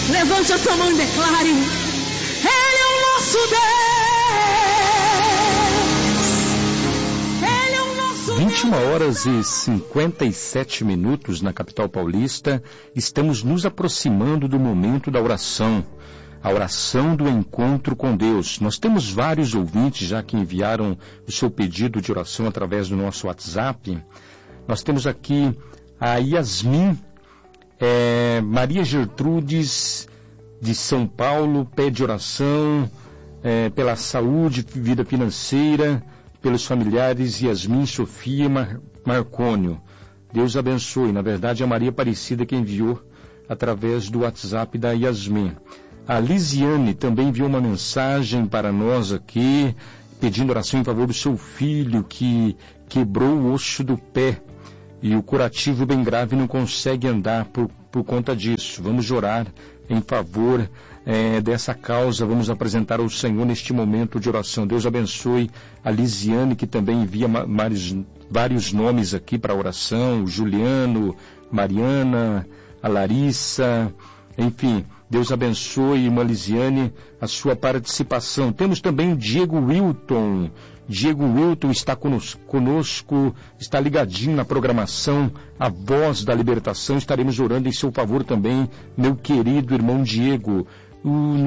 Levante a sua mão e declare: Ele é o nosso Deus. Ele é o nosso 21 horas e 57 minutos na capital paulista. Estamos nos aproximando do momento da oração. A oração do encontro com Deus. Nós temos vários ouvintes já que enviaram o seu pedido de oração através do nosso WhatsApp. Nós temos aqui a Yasmin, Maria Gertrudes de São Paulo, pede oração pela saúde, vida financeira, pelos familiares Yasmin, Sofia e Marcônio. Deus abençoe. Na verdade, é a Maria Aparecida que enviou através do WhatsApp da Yasmin. A Lisiane também enviou uma mensagem para nós aqui, pedindo oração em favor do seu filho que quebrou o osso do pé e o curativo bem grave não consegue andar por conta disso. Vamos orar em favor dessa causa, vamos apresentar ao Senhor neste momento de oração. Deus abençoe a Lisiane, que também envia vários nomes aqui para a oração, o Juliano, Mariana, a Larissa, enfim. Deus abençoe, irmã Lisiane, a sua participação. Temos também o Diego Wilton. Diego Wilton está conosco, está ligadinho na programação A Voz da Libertação. Estaremos orando em seu favor também, meu querido irmão Diego.